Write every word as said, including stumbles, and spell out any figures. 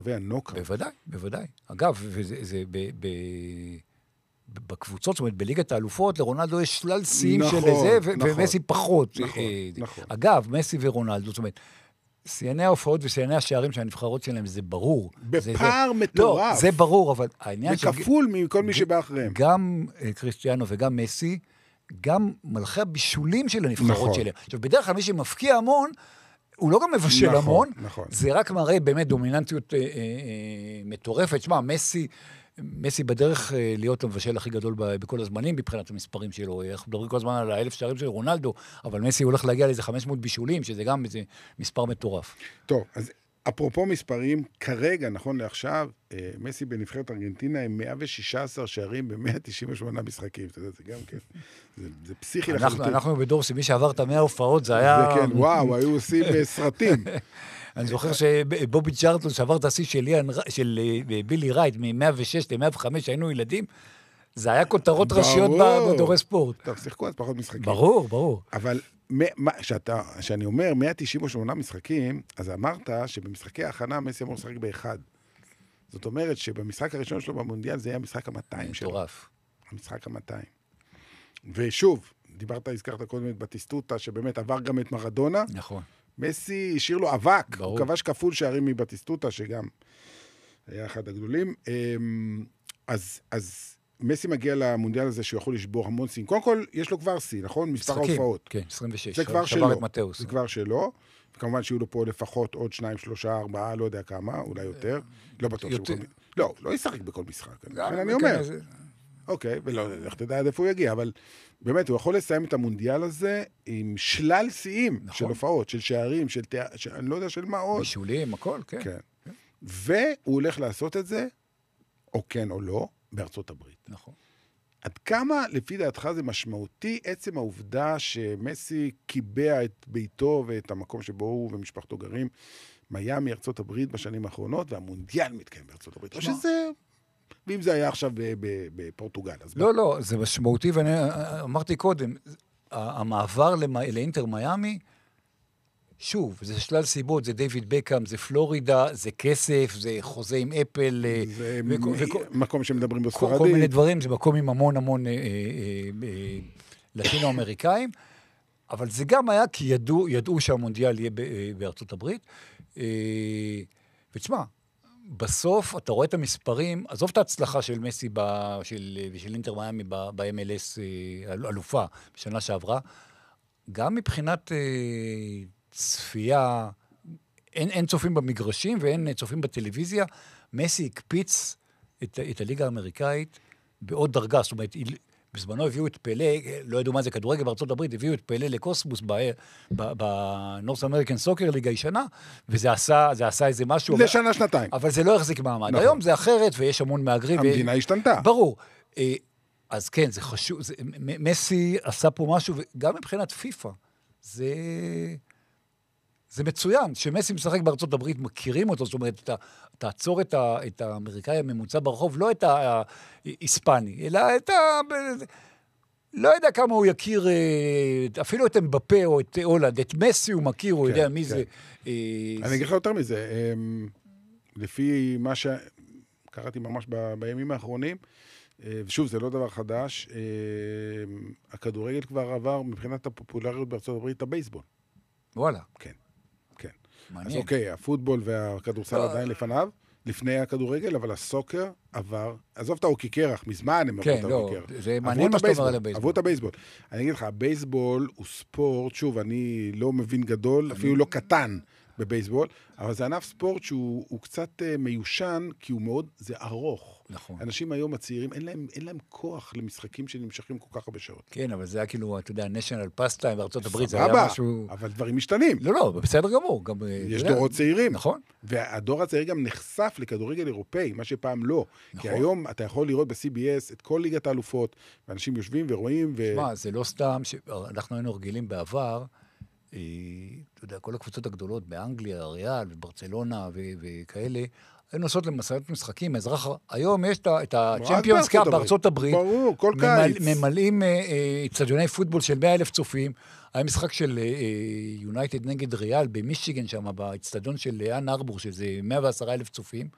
והנוקאוט. בוודאי, בוודאי. אגב, וזה, זה ב, ב, בקבוצות, זאת אומרת, בליגת האלופות, לרונלדו יש שלל שיאים נכון, של זה, ו- נכון, ומסי פחות. נכון, אה, נכון. אגב, מסי ורונלדו, זאת אומרת, שיאני ההופעות ושיאני השערים של הנבחרות שלהם, זה ברור. זה, בפער זה, מטורף. לא, זה ברור, אבל העניין של... וכפול מכל מי שבא אחריהם. גם אה, קריסטיאנו וגם מסי, גם מלכי הבישולים של הנבחרות נכון. שלהם. עכשיו, בדרך כלל מי שמפקיע המון, הוא לא גם מבשל נכון, המון, נכון. זה רק מראה באמת דומיננטיות אה, אה, אה, מטורפת. שמה, מסי, מסי בדרך אה, להיות המבשל הכי גדול ב, בכל הזמנים, מבחינת המספרים שלו. אנחנו מדברים כל הזמן על האלף שערים של רונלדו, אבל מסי הולך להגיע לאיזה חמש מאות בישולים, שזה גם איזה מספר מטורף. טוב, אז אפרופו מספרים, כרגע, נכון לעכשיו, מסי בנבחרת ארגנטינה עם מאה ושישה עשר שערים ב-מאה תשעים ושמונה משחקים. אתה יודע, זה גם כן, זה, זה פסיכי אנחנו, לחלוטין. אנחנו בדור שמי שעבר את המאה הופעות, זה היה... זה כן, וואו, היו עושים סרטים. אני זוכר שבובי צ'רלטון שעבר את השיא של, של בילי רייט מ-מאה ושש ל-מאה וחמש, היינו ילדים, זה היה כותרות ראשיות בדורי ספורט. טוב, שיחקו אז פחות משחקים. ברור, ברור. אבל כשאני אומר מאה תשעים ושמונה משחקים, אז אמרת שבמשחקי ההכנה מסי אמור לשחק באחד. זאת אומרת שבמשחק הראשון שלו במונדיאל זה היה המשחק ה-מאתיים שלו. מטורף. המשחק ה-מאתיים. ושוב, דיברת, הזכרת קודם את בטיסטוטה, שבאמת עבר גם את מרדונה. נכון. מסי השאיר לו אבק. ברור. הוא כבש כפול שערים מבטיסטוטה, שגם היה אחד הגדולים. אז, אז מסי מגיע למונדיאל הזה שהוא יכול לשבור המון סין. קודם כל, יש לו כבר סין, נכון? מספר ההופעות. כן, עשרים ושש. זה כבר שלו. מתאוס. זה כבר שלו. וכמובן שיהיו לו פה לפחות עוד שניים, שלושה, ארבעה, לא יודע כמה, אולי יותר. לא בטוח שהוא... לא, לא ישחק בכל משחק. אני אומר. אוקיי, ולא, איך תדע עד איפה הוא יגיע, אבל באמת, הוא יכול לסיים את המונדיאל הזה עם שלל שיאים של הופעות, של שערים, של תיאר, אני לא יודע של מה עוד. בישולים, הכל, כן. כן. והוא הולך לעשות את זה, או כן או לא, בארצות הברית. נכון. עד כמה, לפי דעתך, זה משמעותי עצם העובדה שמסי קיבע את ביתו ואת המקום שבו הוא ומשפחתו גרים, מיאמי, ארצות הברית בשנים האחרונות, והמונדיאל מתקיים בארצות הברית. או שזה... ואם זה היה עכשיו בפורטוגל. לא, לא, זה משמעותי, ואני אמרתי קודם, המעבר לאינטר מיאמי, שוב, זה שלל סיבות, זה דיוויד בקאם, זה פלורידה, זה כסף, זה חוזה עם אפל. זה מקום שמדברים בספרדית. כל מיני דברים, זה מקום עם המון המון לטינו-אמריקאים, אבל זה גם היה כי ידעו שהמונדיאל יהיה בארצות הברית. ותשמע, בסוף אתה רואה את המספרים, עזוב את ההצלחה של מסי ושל אינטר מיאמי ב-אם אל אס אלופה בשנה שעברה, גם מבחינת צפייה, אין, אין צופים במגרשים ואין צופים בטלוויזיה, מסי הקפיץ את, את הליגה האמריקאית בעוד דרגה, זאת אומרת, בזמנו הביאו את פלא, לא ידעו מה זה כדורגל בארצות הברית, הביאו את פלא לקוסמוס בנורס אמריקן סוקר ליגה ישנה, וזה עשה, זה עשה איזה משהו. לשנה, שנתיים. אבל זה לא החזיק מעמד. נכון. היום זה אחרת, ויש המון מהגרים. המדינה ו... השתנתה. ברור. אז כן, זה חשוב, זה, מסי עשה פה משהו, וגם מבחינת פיפה, זה... זה מצוין, שמסי משחק בארצות הברית, מכירים אותו, זאת אומרת, אתה, תעצור את, ה, את האמריקאי הממוצע ברחוב, לא את ההיספני, אלא את ה... לא יודע כמה הוא יכיר, אפילו את אמבפה או את הולנד, את מסי הוא מכיר, הוא כן, יודע מי כן. זה. אני אגיד לך יותר מזה, לפי מה שקראתי ממש ב, בימים האחרונים, ושוב, זה לא דבר חדש, הכדורגל כבר עבר מבחינת הפופולריות בארצות הברית, את הבייסבול. וואלה. כן. אז אוקיי, הפוטבול והכדורסל עדיין לפניו, לפני הכדורגל, אבל הסוקר עבר, עזוב את האוקי קרח, מזמן הם עברו את האוקי קרח. זה מעניין מה שאתה אומר על הבייסבול. עברו את הבייסבול. אני אגיד לך, הבייסבול הוא ספורט, שוב, אני לא מבין גדול, אפילו לא קטן בבייסבול, אבל זה ענף ספורט שהוא קצת מיושן, כי הוא מאוד, זה ארוך. נכון. אנשים היום הצעירים, אין להם, אין להם כוח למשחקים שנמשכים כל כך הרבה שעות. כן, אבל זה היה כאילו, אתה יודע, national pastime בארצות הברית, זה היה משהו... אבל דברים משתנים. לא, לא, בסדר גמור. גם, יש דורות צעירים. נכון. והדור הצעיר גם נחשף לכדורגל אירופאי, מה שפעם לא. נכון. כי היום אתה יכול לראות ב-סי בי אס את כל ליגת האלופות, ואנשים יושבים ורואים ו... תשמע, זה לא סתם שאנחנו היינו רגילים בעבר, אתה יודע, כל הקבוצות הגדולות באנגליה, ריאל, ברצלונה וכאלה, היו נוסעות למסעות משחקים, אזרח, היום יש את הצ'מפיונס קאפ בארצות הברית, ברור, כל קיץ. ממלאים אצטדיוני פוטבול של מאה אלף צופים, היה משחק של יונייטד נגד ריאל במישיגן שם, באצטדיון של אן ארבור, שזה מאה ועשרה אלף צופים,